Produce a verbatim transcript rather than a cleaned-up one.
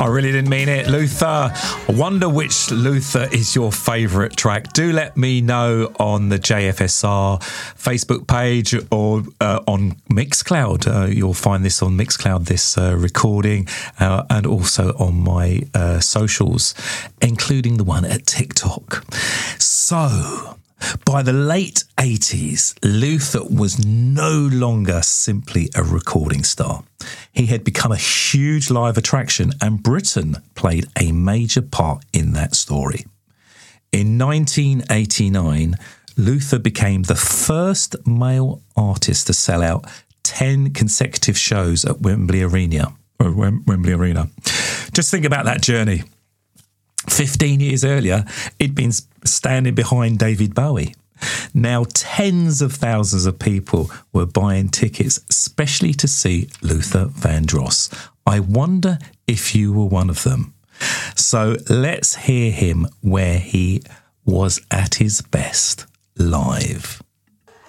I really didn't mean it. Luther, I wonder which Luther is your favourite track. Do let me know on the J F S R Facebook page or uh, on Mixcloud. Uh, you'll find this on Mixcloud, this uh, recording, uh, and also on my uh, socials, including the one at TikTok. So, by the late eighties, Luther was no longer simply a recording star. He had become a huge live attraction, and Britain played a major part in that story. In nineteen eighty-nine, Luther became the first male artist to sell out ten consecutive shows at Wembley Arena. Or Wembley Arena. Just think about that journey. fifteen years earlier, he'd been standing behind David Bowie. Now tens of thousands of people were buying tickets, especially to see Luther Vandross. I wonder if you were one of them. So let's hear him where he was at his best live.